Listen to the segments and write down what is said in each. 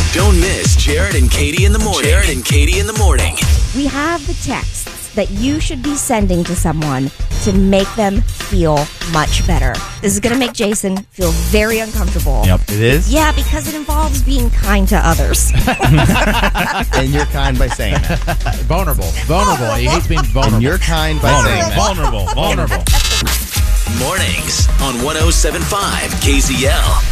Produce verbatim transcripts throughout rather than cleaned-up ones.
Don't miss Jared and Katie in the morning. Jared and Katie in the morning. We have the texts that you should be sending to someone to make them feel much better. This is going to make Jason feel very uncomfortable. Yep, it is. Yeah, because it involves being kind to others. And you're kind by saying that. Vulnerable. Vulnerable. He hates being vulnerable. And you're kind by vulnerable. saying that. Vulnerable. Vulnerable. Mornings on one oh seven point five K Z L.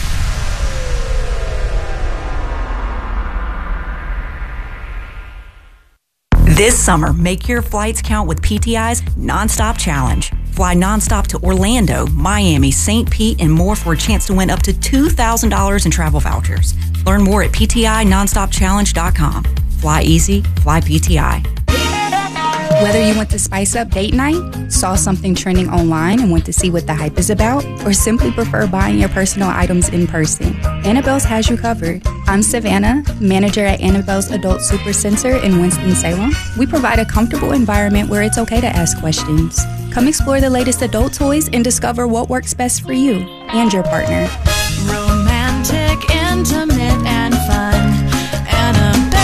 This summer, make your flights count with P T I's Nonstop Challenge. Fly nonstop to Orlando, Miami, Saint Pete, and more for a chance to win up to two thousand dollars in travel vouchers. Learn more at P T I nonstop challenge dot com. Fly easy, fly P T I. Whether you want to spice up date night, saw something trending online and want to see what the hype is about, or simply prefer buying your personal items in person, Annabelle's has you covered. I'm Savannah, manager at Annabelle's Adult Super Center in Winston-Salem. We provide a comfortable environment where it's okay to ask questions. Come explore the latest adult toys and discover what works best for you and your partner. Romantic, intimate, and fun. Annabelle's.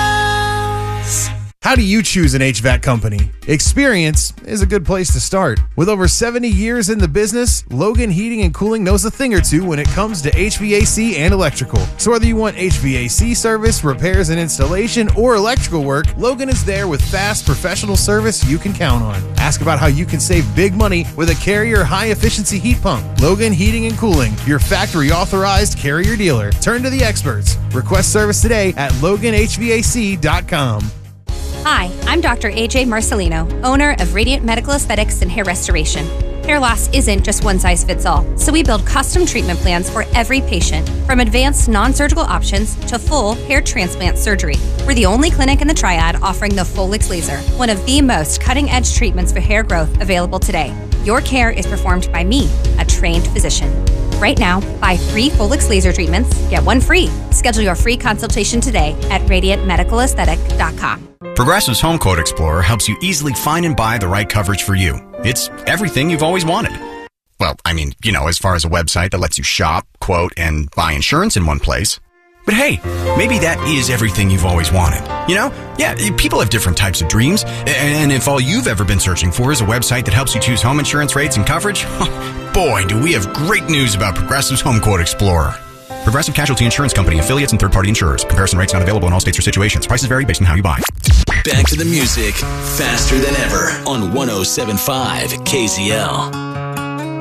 How do you choose an H V A C company? Experience is a good place to start. With over seventy years in the business, Logan Heating and Cooling knows a thing or two when it comes to H V A C and electrical. So whether you want H V A C service, repairs and installation, or electrical work, Logan is there with fast professional service you can count on. Ask about how you can save big money with a Carrier high-efficiency heat pump. Logan Heating and Cooling, your factory-authorized Carrier dealer. Turn to the experts. Request service today at logan h v a c dot com. Hi, I'm Doctor A J Marcelino, owner of Radiant Medical Aesthetics and Hair Restoration. Hair loss isn't just one size fits all, so we build custom treatment plans for every patient, from advanced non-surgical options to full hair transplant surgery. We're the only clinic in the Triad offering the Folix laser, one of the most cutting-edge treatments for hair growth available today. Your care is performed by me, a trained physician. Right now, buy three Folix laser treatments, get one free. Schedule your free consultation today at radiant medical aesthetic dot com. Progressive's Home Quote Explorer helps you easily find and buy the right coverage for you. It's everything you've always wanted. Well, I mean, you know, as far as a website that lets you shop, quote, and buy insurance in one place. But hey, maybe that is everything you've always wanted. You know? Yeah, people have different types of dreams. And if all you've ever been searching for is a website that helps you choose home insurance rates and coverage, boy, do we have great news about Progressive's Home Quote Explorer. Progressive Casualty Insurance Company, affiliates, and third-party insurers. Comparison rates not available in all states or situations. Prices vary based on how you buy. Back to the music, faster than ever on one oh seven point five K Z L.